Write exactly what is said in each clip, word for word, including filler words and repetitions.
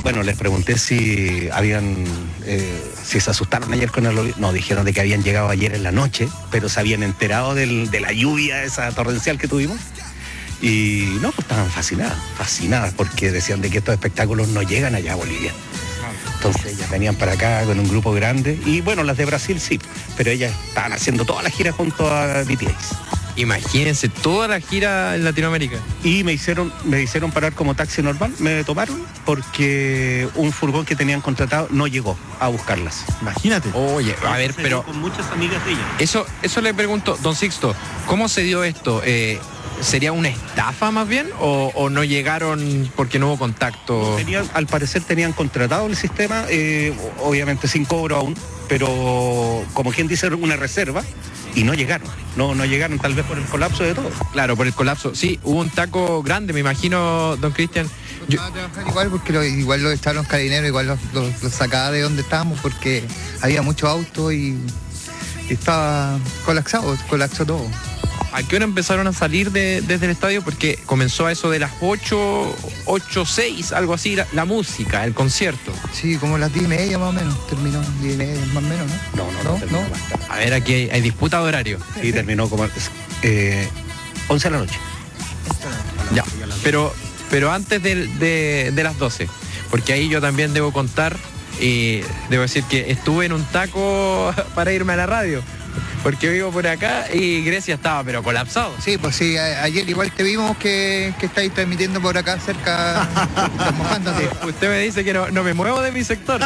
bueno, les pregunté si habían, eh, si se asustaron ayer con el... No, dijeron de que habían llegado ayer en la noche, pero se habían enterado del, de la lluvia esa torrencial que tuvimos. Y no, pues estaban fascinadas, fascinadas, porque decían de que estos espectáculos no llegan allá a Bolivia. Entonces ellas venían para acá con un grupo grande, y bueno, las de Brasil sí, pero ellas estaban haciendo toda la gira junto a B T S. Imagínense toda la gira en Latinoamérica. Y me hicieron, me hicieron parar como taxi normal, me tomaron porque un furgón que tenían contratado no llegó a buscarlas. Imagínate. Oye, a ver, pero con muchas amigas de ellas. Eso, eso le pregunto, don Sixto, ¿cómo se dio esto? Eh, ¿Sería una estafa más bien o, o no llegaron porque no hubo contacto? Tenían, al parecer tenían contratado el sistema, eh, obviamente sin cobro aún, pero como quien dice, una reserva, y no llegaron, no, no llegaron tal vez por el colapso de todo. Claro, por el colapso, sí, hubo un taco grande, me imagino, don Cristian. Yo... a trabajar igual porque lo, igual lo estaban los carabineros, igual los, los, los sacaba de donde estábamos porque había mucho auto y, y estaba colapsado, colapsó todo. ¿A qué hora empezaron a salir de, desde el estadio? Porque comenzó a eso de las ocho, ocho, seis, algo así, la, la música, el concierto. Sí, como las diez y media más o menos, terminó diez y media más o menos, ¿no? No, no, no, no, no. A ver, aquí hay, hay disputa de horario. Sí, terminó como eh, once de la noche. Ya, pero, pero antes de, de, de las doce, porque ahí yo también debo contar, y debo decir que estuve en un taco para irme a la radio. Porque vivo por acá y Grecia estaba pero colapsado. Sí, pues sí, a, ayer igual te vimos que, que estáis transmitiendo por acá cerca, mojándote. Usted me dice que no, no me muevo de mi sector.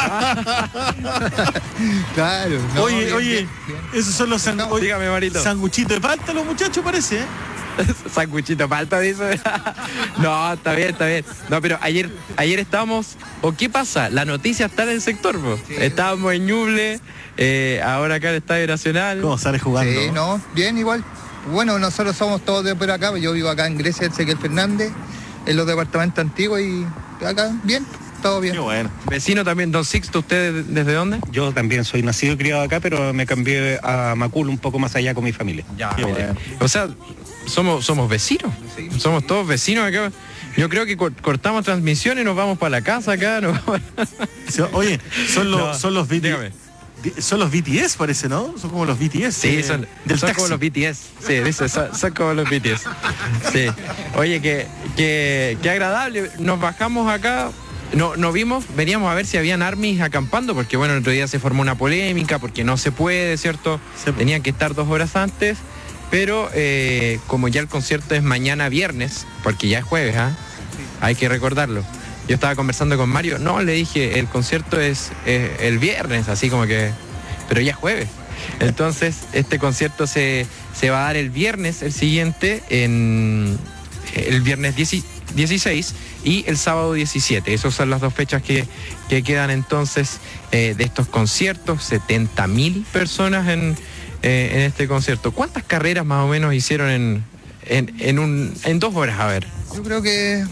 Claro. No, oye, bien, oye, bien, bien. Esos son los sangu... Dígame, Marito. sanguchitos de palta, los muchachos, parece, ¿eh? Sanguchito palta, dice. No, está bien, está bien. No, pero ayer, ayer estábamos. ¿O qué pasa? La noticia está en el sector, pues. Sí. Estábamos en Ñuble, eh, ahora acá en el Estadio Nacional. ¿Cómo sales jugando? Sí, no, bien, igual. Bueno, nosotros somos todos de por acá, yo vivo acá en Grecia, Ezequiel Fernández, en los departamentos antiguos y acá, bien, todo bien. Qué bueno. Vecino también, don Sixto, ¿usted desde dónde? Yo también soy nacido y criado acá, pero me cambié a Macul, un poco más allá con mi familia. Ya, bueno. O sea, somos, somos vecinos, sí. Somos todos vecinos acá. Yo creo que cortamos transmisión y nos vamos para la casa acá. Nos vamos... Oye, son los, no, son los B T S. Son los B T S, parece, ¿no? Son como los B T S. Sí, eh, son, del son taxi. como los B T S. Sí, dice, son, son como los B T S. Sí. Oye, que, que, que agradable. Nos bajamos acá. No, no vimos, veníamos a ver si habían armies acampando, porque bueno, el otro día se formó una polémica, porque no se puede, ¿cierto? Sí. Tenían que estar dos horas antes, pero eh, como ya el concierto es mañana viernes, porque ya es jueves, ¿ah? Sí. Hay que recordarlo. Yo estaba conversando con Mario, no, le dije, el concierto es eh, el viernes, así como que, pero ya es jueves. Entonces, este concierto se, se va a dar el viernes, el siguiente, en el viernes dieciséis y el sábado diecisiete. Esas son las dos fechas que, que quedan entonces eh, de estos conciertos. setenta mil personas en, eh, en este concierto. ¿Cuántas carreras más o menos hicieron en, en, en, un, en dos horas? A ver. Yo creo que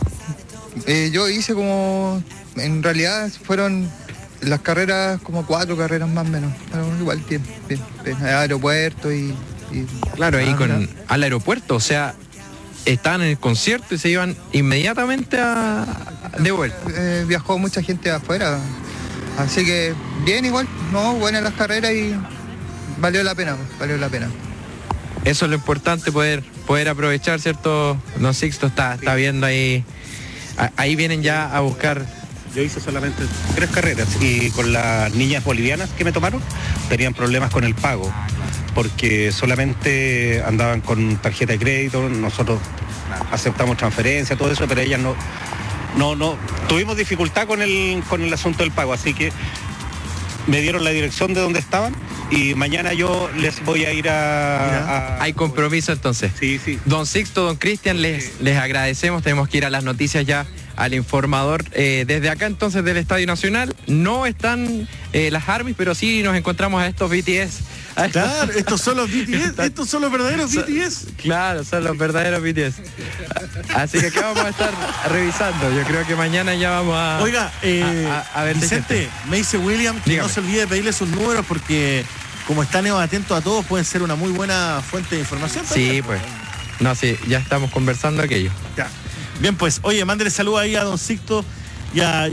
eh, yo hice como, en realidad fueron las carreras como cuatro carreras más o menos. Pero igual bien, bien, bien. Aeropuerto y, y... Claro, ahí ah, con ¿no? al aeropuerto, o sea, estaban en el concierto y se iban inmediatamente a, de vuelta. Eh, viajó mucha gente de afuera, así que bien igual, no, buenas las carreras y valió la pena, valió la pena. Eso es lo importante, poder poder aprovechar, ¿cierto? Don Sixto está, está viendo ahí, a, ahí vienen ya a buscar. Yo hice solamente tres carreras y con las niñas bolivianas que me tomaron tenían problemas con el pago, porque solamente andaban con tarjeta de crédito, nosotros aceptamos transferencia, todo eso, pero ellas no, no, no, tuvimos dificultad con el, con el asunto del pago, así que me dieron la dirección de donde estaban y mañana yo les voy a ir a... a... Hay compromiso entonces. Sí, sí. Don Sixto, don Cristian, les, les agradecemos, tenemos que ir a las noticias ya, al informador. Eh, desde acá entonces del Estadio Nacional no están eh, las armies, pero sí nos encontramos a estos B T S. A estos... Claro, estos son los B T S, estos son los verdaderos B T S. Claro, son los verdaderos B T S. Así que acá vamos a estar revisando. Yo creo que mañana ya vamos a... Oiga, eh, a, a, a ver, Vicente, me dice William que dígame. No se olvide de pedirle sus números porque como están atentos a todos pueden ser una muy buena fuente de información. Sí, también. pues. No, sí, ya estamos conversando aquello. Ya. Bien, pues, oye, mándele saludos ahí a don Sixto y a...